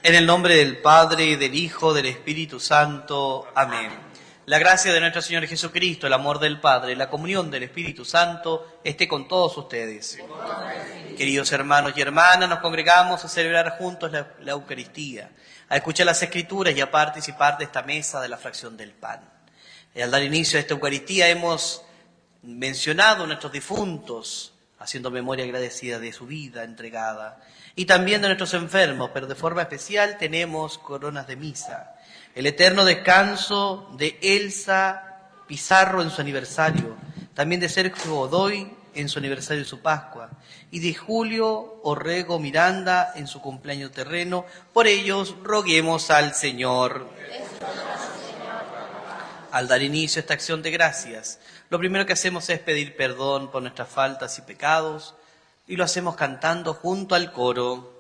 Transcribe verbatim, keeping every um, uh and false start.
En el nombre del Padre, del Hijo, del Espíritu Santo. Amén. La gracia de nuestro Señor Jesucristo, el amor del Padre, la comunión del Espíritu Santo esté con todos ustedes. Queridos hermanos y hermanas, nos congregamos a celebrar juntos la, la Eucaristía, a escuchar las Escrituras y a participar de esta mesa de la fracción del pan. Y al dar inicio a esta Eucaristía hemos mencionado a nuestros difuntos, haciendo memoria agradecida de su vida entregada, y también de nuestros enfermos, pero de forma especial tenemos coronas de misa. El eterno descanso de Elsa Pizarro en su aniversario, también de Sergio Godoy en su aniversario de su Pascua, y de Julio Orrego Miranda en su cumpleaños terreno. Por ellos roguemos al Señor. Al dar inicio a esta acción de gracias, lo primero que hacemos es pedir perdón por nuestras faltas y pecados, y lo hacemos cantando junto al coro.